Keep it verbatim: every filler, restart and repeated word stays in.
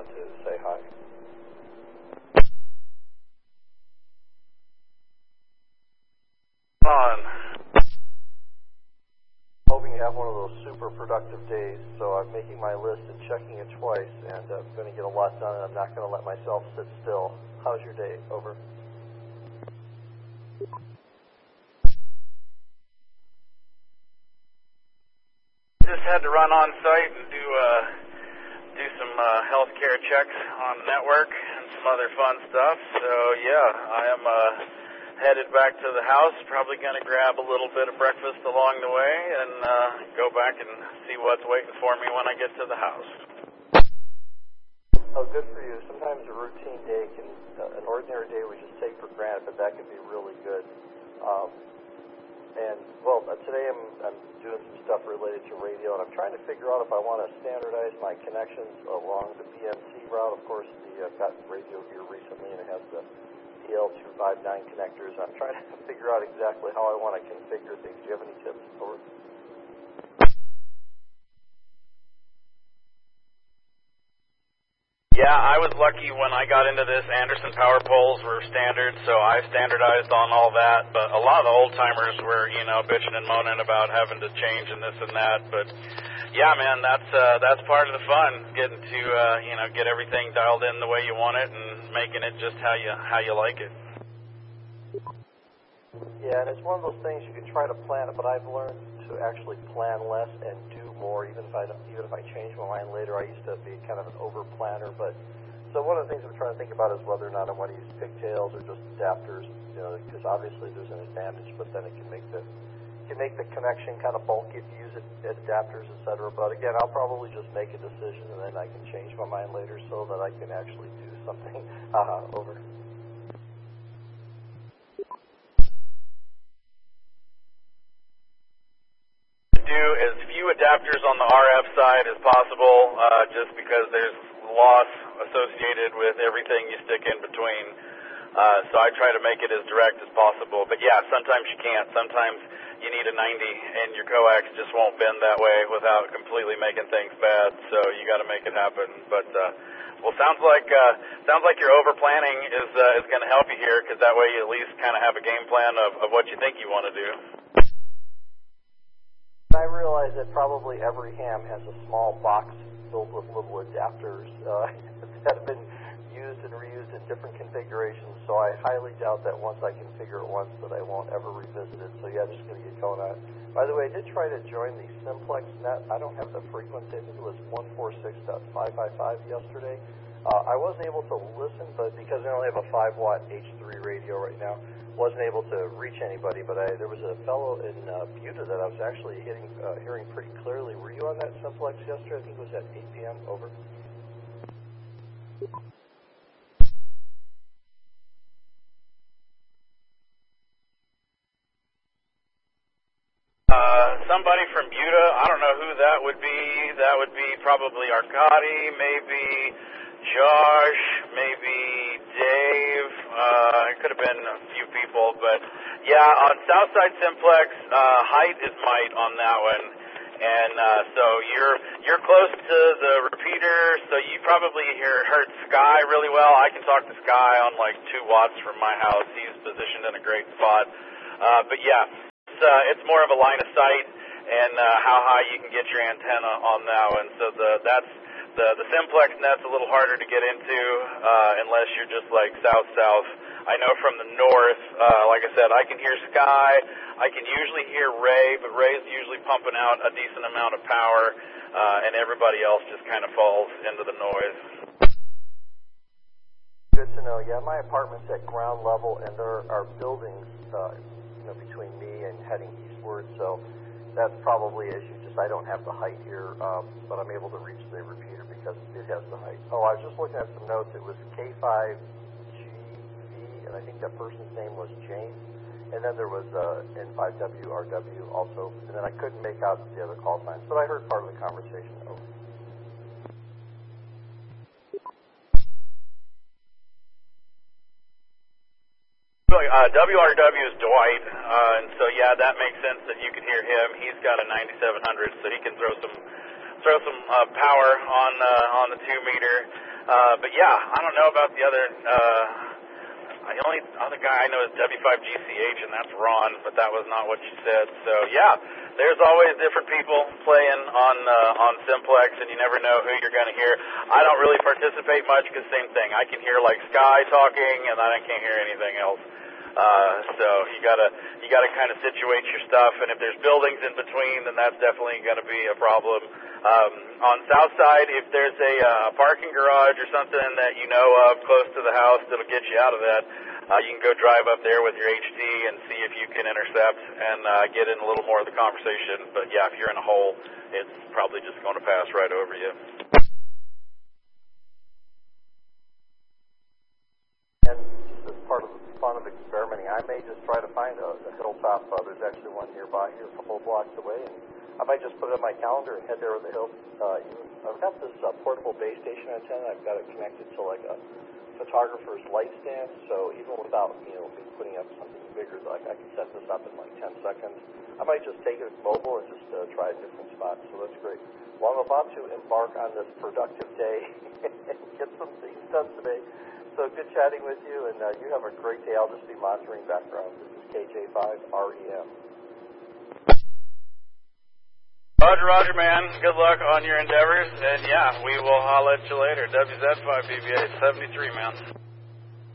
on to say hi. On. Hoping to have one of those super productive days, so I'm making my list and checking it twice, and I'm going to get a lot done, and I'm not going to let myself sit still. How's your day? Over. Just had to run on site and do uh, do some uh, healthcare checks on the network and some other fun stuff. So yeah, I am uh, headed back to the house. Probably going to grab a little bit of breakfast along the way and uh, go back and see what's waiting for me when I get to the house. Oh, good for you. Sometimes a routine day can, uh, an ordinary day we just take for granted, but that can be really good. Um, and well, uh, today I'm I'm doing some stuff related to radio, and I'm trying to figure out if I want to standardize my connections along the B M C route. Of course, the uh, got radio here recently, and it has the E L two fifty-nine connectors. I'm trying to figure out exactly how I want to configure things. Do you have any tips? Over. Yeah, I was lucky when I got into this. Anderson power poles were standard, so I standardized on all that. But a lot of the old timers were, you know, bitching and moaning about having to change and this and that. But yeah, man, that's uh, that's part of the fun, getting to uh, you know get everything dialed in the way you want it and making it just how you how you like it. Yeah, and it's one of those things you can try to plan it, but I've learned to actually plan less and do more. Even if I don't, even if I change my mind later, I used to be kind of an over planner. But so one of the things I'm trying to think about is whether or not I want to use pigtails or just adapters. You know, because obviously there's an advantage, but then it can make the can make the connection kind of bulky if you use it, adapters, et cetera. But again, I'll probably just make a decision and then I can change my mind later so that I can actually do something. Haha, over. Do as few adapters on the R F side as possible, uh, just because there's loss associated with everything you stick in between. Uh, so I try to make it as direct as possible. But yeah, sometimes you can't. Sometimes you need a ninety, and your coax just won't bend that way without completely making things bad. So you got to make it happen. But uh, well, sounds like uh, sounds like your over planning is uh, is going to help you here, because that way you at least kind of have a game plan of, of what you think you want to do. I realize that probably every ham has a small box filled with little adapters uh, that have been used and reused in different configurations, so I highly doubt that once I configure it once that I won't ever revisit it. So yeah, just going to get going on it. By the way, I did try to join the Simplex net. I don't have the frequency. I think it was one forty-six point five five five yesterday. Uh, I was able to listen, but because I only have a five watt H three radio right now, wasn't able to reach anybody. But I, there was a fellow in uh, Buda that I was actually hitting, uh, hearing pretty clearly. Were you on that Simplex yesterday? I think it was at eight p m Over. Uh, somebody from Buda, I don't know who that would be. That would be probably Arkady, maybe Josh, maybe Dave. Uh, it could have been a few people, but yeah, on Southside Simplex, uh, height is might on that one, and uh, so you're you're close to the repeater, so you probably hear heard Sky really well. I can talk to Sky on like two watts from my house. He's positioned in a great spot, uh, but yeah. Uh, it's more of a line of sight and uh, how high you can get your antenna on that one. So the that's the the simplex net's a little harder to get into uh, unless you're just like south south. I know from the north, uh, like I said, I can hear Sky. I can usually hear Ray, but Ray's usually pumping out a decent amount of power, uh, and everybody else just kind of falls into the noise. Good to know. Yeah, my apartment's at ground level, and there are buildings. Uh, You know, between me and heading eastward, so that's probably an issue. Just I don't have the height here, um, but I'm able to reach the repeater because it has the height. Oh, I was just looking at some notes. It was K five G V, and I think that person's name was James. And then there was uh, N five W R W also, and then I couldn't make out the other call signs, but I heard part of the conversation. Over. Uh, W R W is Dwight, uh, and so yeah, that makes sense that you can hear him. He's got a ninety-seven hundred, so he can throw some throw some uh, power on uh, on the two meter. Uh, but yeah, I don't know about the other. Uh, the only other guy I know is W five G C H, and that's Ron, but that was not what you said. So yeah, there's always different people playing on uh, on Simplex, and you never know who you're going to hear. I don't really participate much because same thing. I can hear like Sky talking, and I can't hear anything else. Uh, so you gotta you gotta kind of situate your stuff, and if there's buildings in between, then that's definitely going to be a problem. Um, on South Side, if there's a uh, parking garage or something that you know of close to the house that'll get you out of that, uh, you can go drive up there with your H D and see if you can intercept and uh, get in a little more of the conversation. But yeah, if you're in a hole, it's probably just going to pass right over you. And just as part of the fun of experimenting, I may just try to find a, a hilltop. Uh, there's actually one nearby here, a couple of blocks away, and I might just put it on my calendar and head there on the hill. Uh, I've got this uh, portable base station antenna. I've got it connected to like a photographer's light stand, so even without, you know, me putting up something bigger, like I can set this up in like ten seconds. I might just take it mobile and just uh, try a different spot, so that's great. Well, I'm about to embark on this productive day and get some things done today. So good chatting with you, and uh, you have a great day. I'll just be monitoring background. This is K J five R E M. Roger, Roger, man. Good luck on your endeavors, and yeah, we will holler at you later. W Z five B B A seventy-three, man.